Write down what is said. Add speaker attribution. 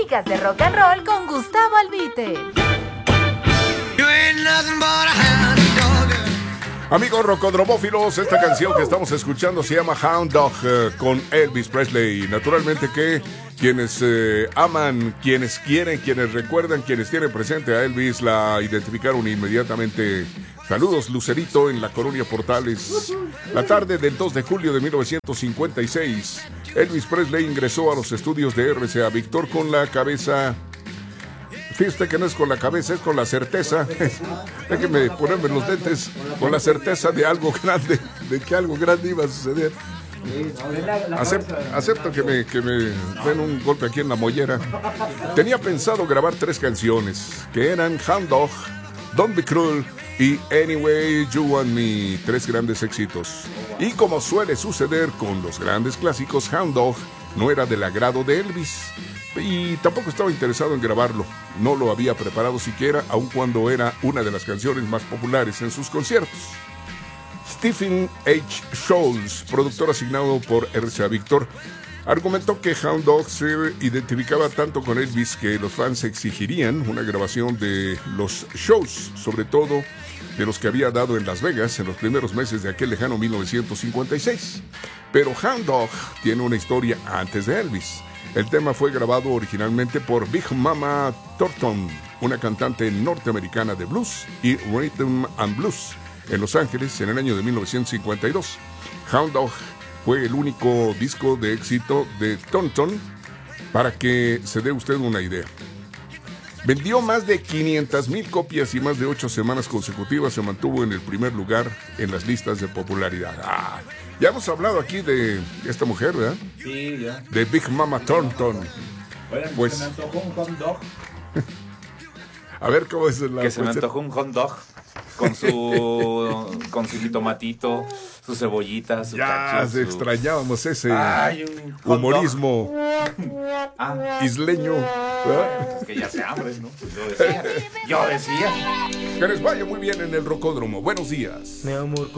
Speaker 1: Clásicas de rock and roll con Gustavo Albite.
Speaker 2: Amigos rocodromófilos, esta canción que estamos escuchando se llama Hound Dog con Elvis Presley. Naturalmente que quienes aman, quienes quieren, quienes recuerdan, quienes tienen presente a Elvis la identificaron inmediatamente. Saludos, Lucerito, en la Colonia Portales. La tarde del 2 de julio de 1956, Elvis Presley ingresó a los estudios de RCA Víctor con la cabeza... Fíjate que no es con la cabeza, es con la certeza. Déjeme ponerme los lentes. Con la certeza de algo grande, de que algo grande iba a suceder. Acepto que me den un golpe aquí en la mollera. Tenía pensado grabar 3 canciones, que eran Hound Dog, Don't Be Cruel y Anyway You Want Me, 3 grandes éxitos. Y como suele suceder con los grandes clásicos, Hound Dog no era del agrado de Elvis. Y tampoco estaba interesado en grabarlo. No lo había preparado siquiera, aun cuando era una de las canciones más populares en sus conciertos. Stephen H. Scholes, productor asignado por RCA Víctor, argumentó que Hound Dog se identificaba tanto con Elvis que los fans exigirían una grabación de los shows, sobre todo de los que había dado en Las Vegas en los primeros meses de aquel lejano 1956. Pero Hound Dog tiene una historia antes de Elvis. El tema fue grabado originalmente por Big Mama Thornton, una cantante norteamericana de blues y rhythm and blues, en Los Ángeles en el año de 1952. Hound Dog fue el único disco de éxito de Thornton, para que se dé usted una idea. Vendió más de 500,000 copias y más de 8 semanas consecutivas se mantuvo en el primer lugar en las listas de popularidad. Ya hemos hablado aquí de esta mujer, ¿verdad?
Speaker 3: Sí, ya.
Speaker 2: De Big Mama Thornton.
Speaker 3: Oigan,
Speaker 2: Pues,
Speaker 3: se me antojó un hot dog.
Speaker 2: A ver cómo es la...
Speaker 3: Que se me antojó un hot dog con su jitomatito, su cebollita, su
Speaker 2: Ya
Speaker 3: cacho,
Speaker 2: extrañábamos ese
Speaker 3: un hot
Speaker 2: humorismo
Speaker 3: dog.
Speaker 2: isleño, ¿verdad?
Speaker 3: Es que ya se hambre, ¿no? Yo decía.
Speaker 2: Que les vaya muy bien en el Rocódromo. Buenos días.
Speaker 4: Mi amor,